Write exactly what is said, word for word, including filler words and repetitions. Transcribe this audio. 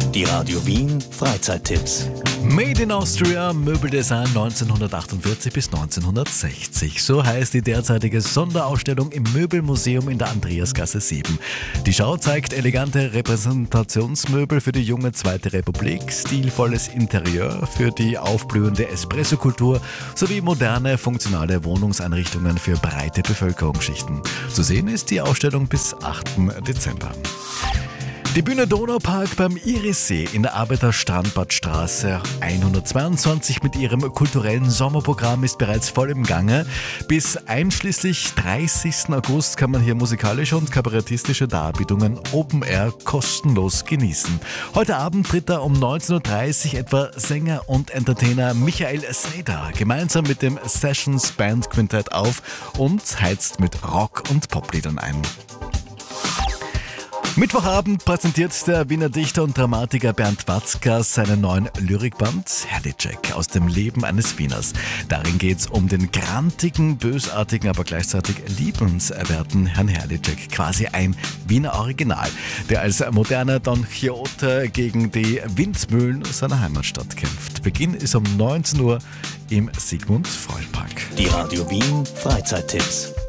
Die Radio Wien Freizeittipps. Made in Austria, Möbeldesign neunzehnhundertachtundvierzig bis neunzehnhundertsechzig. So heißt die derzeitige Sonderausstellung im Möbelmuseum in der Andreasgasse sieben. Die Schau zeigt elegante Repräsentationsmöbel für die junge Zweite Republik, stilvolles Interieur für die aufblühende Espresso-Kultur sowie moderne, funktionale Wohnungseinrichtungen für breite Bevölkerungsschichten. Zu sehen ist die Ausstellung bis achten Dezember. Die Bühne Donaupark beim Irissee in der Arbeiterstrandbadstraße hundertzweiundzwanzig mit ihrem kulturellen Sommerprogramm ist bereits voll im Gange. Bis einschließlich dreißigsten August kann man hier musikalische und kabarettistische Darbietungen Open Air kostenlos genießen. Heute Abend tritt da um neunzehn Uhr dreißig etwa Sänger und Entertainer Michael Seder gemeinsam mit dem Sessions Band Quintett auf und heizt mit Rock- und Popliedern ein. Mittwochabend präsentiert der Wiener Dichter und Dramatiker Bernd Watzka seinen neuen Lyrikband Herrlichek aus dem Leben eines Wieners. Darin geht es um den grantigen, bösartigen, aber gleichzeitig liebenswerten Herrn Herrlichek, quasi ein Wiener Original, der als moderner Don Quixote gegen die Windmühlen seiner Heimatstadt kämpft. Beginn ist um neunzehn Uhr im Sigmund-Freud-Park. Die Radio Wien Freizeittipps.